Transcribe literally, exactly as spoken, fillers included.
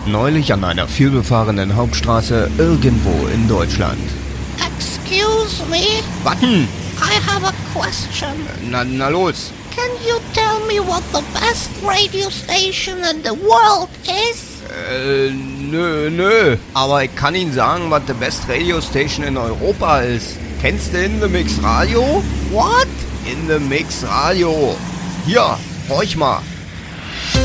Neulich an einer vielbefahrenen Hauptstraße irgendwo in Deutschland. Excuse me, Warten! I have a question. Na, na los! Can you tell me what the best radio station in the world is? Äh, nö, nö. Aber ich kann Ihnen sagen, was the best radio station in Europa ist. Kennst du In The Mix Radio? What? In The Mix Radio. Hier, horch mal.